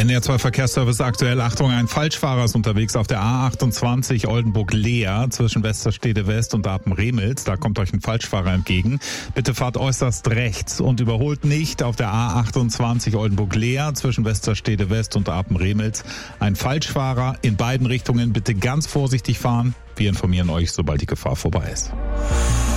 NDR 2 Verkehrsservice aktuell. Achtung, ein Falschfahrer ist unterwegs auf der A28 Oldenburg-Leer zwischen Westerstede West und Apen-Remels. Da kommt euch ein Falschfahrer entgegen. Bitte fahrt äußerst rechts und überholt nicht auf der A28 Oldenburg-Leer zwischen Westerstede West und Apen-Remels. Ein Falschfahrer in beiden Richtungen. Bitte ganz vorsichtig fahren. Wir informieren euch, sobald die Gefahr vorbei ist.